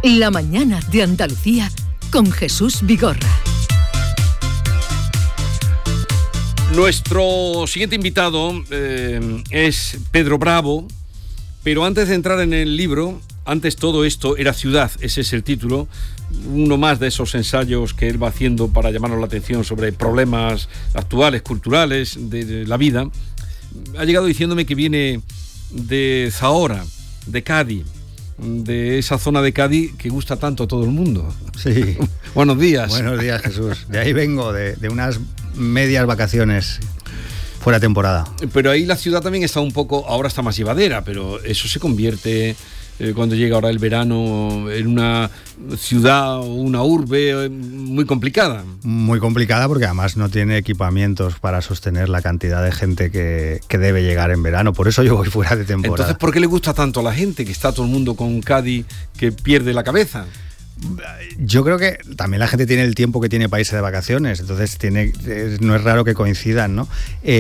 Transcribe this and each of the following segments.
La mañana de Andalucía con Jesús Vigorra. Nuestro siguiente invitado es Pedro Bravo, pero antes de entrar en el libro, antes todo esto era ciudad, ese es el título, uno más de esos ensayos que él va haciendo para llamarnos la atención sobre problemas actuales, culturales, de la vida. Ha llegado diciéndome que viene de Zahora, de Cádiz, de esa zona de Cádiz que gusta tanto a todo el mundo. Sí. Buenos días. Buenos días, Jesús. De ahí vengo, de unas medias vacaciones fuera temporada. Pero ahí la ciudad también está un poco, ahora está más llevadera, pero eso se convierte, cuando llega ahora el verano, en una ciudad o una urbe muy complicada. Muy complicada porque además no tiene equipamientos para sostener la cantidad de gente que debe llegar en verano. Por eso yo voy fuera de temporada. Entonces, ¿por qué le gusta tanto a la gente que está todo el mundo con Cádiz que pierde la cabeza? Yo creo que también la gente tiene el tiempo que tiene países de vacaciones, entonces no es raro que coincidan, ¿no?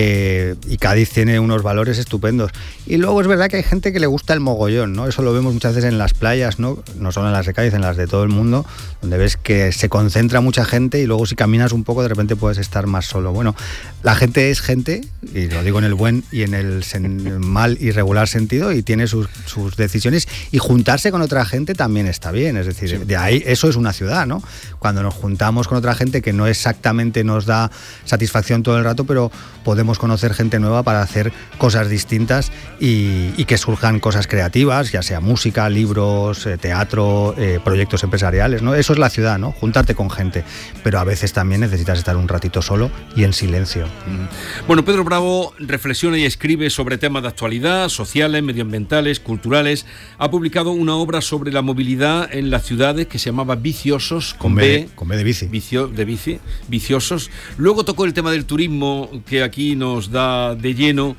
Y Cádiz tiene unos valores estupendos. Y luego es verdad que hay gente que le gusta el mogollón, ¿no? Eso lo vemos muchas veces en las playas, ¿no? No solo en las de Cádiz, en las de todo el mundo, donde ves que se concentra mucha gente y luego si caminas un poco de repente puedes estar más solo. Bueno, la gente es gente, y lo digo en el buen y en el mal y regular sentido, y tiene sus decisiones, y juntarse con otra gente también está bien, es decir, sí. De ahí eso es una ciudad, ¿no? Cuando nos juntamos con otra gente que no exactamente nos da satisfacción todo el rato, pero podemos conocer gente nueva para hacer cosas distintas y que surjan cosas creativas, ya sea música, libros, teatro, proyectos empresariales, ¿no? Eso es la ciudad, ¿no? Juntarte con gente, pero a veces también necesitas estar un ratito solo y en silencio. Bueno, Pedro Bravo reflexiona y escribe sobre temas de actualidad, sociales, medioambientales, culturales. Ha publicado una obra sobre la movilidad en las ciudades que se llamaba Viciosos, con B de bici. Viciosos. Luego tocó el tema del turismo, que aquí nos da de lleno,